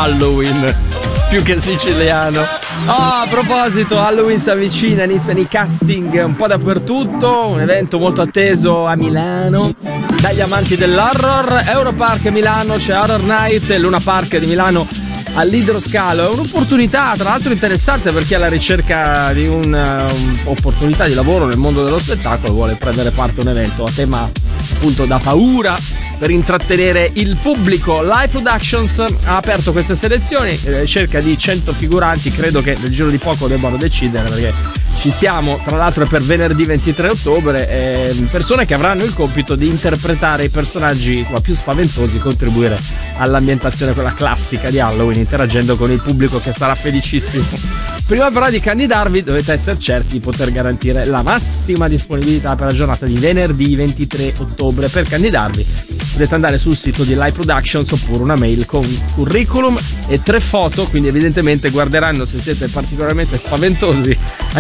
Halloween più che siciliano. A proposito, Halloween si avvicina, iniziano i casting un po' dappertutto, un evento molto atteso a Milano dagli amanti dell'horror. Europark Milano, c'è Horror Night, Luna Park di Milano all'Idroscalo. È un'opportunità tra l'altro interessante per chi è alla ricerca di un'opportunità di lavoro nel mondo dello spettacolo, vuole prendere parte a un evento a tema appunto da paura per intrattenere il pubblico. Live Productions ha aperto queste selezioni, cerca di 100 figuranti, credo che nel giro di poco debbano decidere, perché ci siamo, tra l'altro è per venerdì 23 ottobre, persone che avranno il compito di interpretare i personaggi più spaventosi, contribuire all'ambientazione quella classica di Halloween, interagendo con il pubblico che sarà felicissimo. Prima però di candidarvi dovete essere certi di poter garantire la massima disponibilità per la giornata di venerdì 23 ottobre. Per candidarvi potete andare sul sito di Live Productions oppure una mail con curriculum e 3 foto, quindi evidentemente guarderanno se siete particolarmente spaventosi a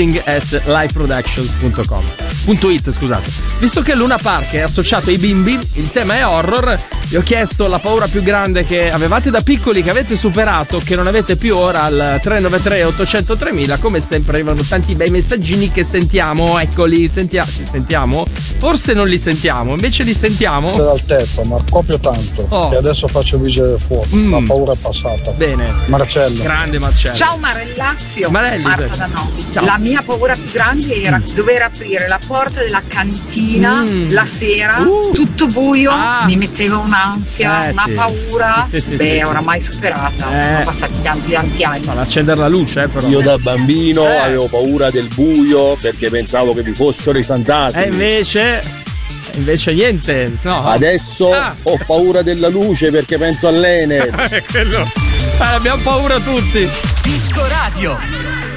casting@liveproductions.it, scusate. Visto che Luna Park è associato ai bimbi, il tema è horror, vi ho chiesto la paura più grande che avevate da piccoli, che avete superato, che non avete più ora, al 393 800 3000. Come sempre arrivano tanti bei messaggini che sentiamo, eccoli, sentiamo? Forse non li sentiamo, invece li sentiamo. Dell'altezza, ma proprio tanto. E adesso faccio il vigile del fuoco. La paura è passata. Bene. Marcello. Grande Marcello. Ciao Marellazio. Marelli, Marta da Novi. ciao. La mia paura più grande era dover aprire la porta della cantina la sera, tutto buio, mi metteva un'ansia, una paura. Beh, oramai superata. Sono passati tanti anni. Ad accendere la luce, però. Io da bambino avevo paura del buio perché pensavo che vi fossero i fantasmi. E invece niente, no. Adesso ho paura della luce perché penso all'Enel. Quello. Abbiamo paura tutti. Disco Radio.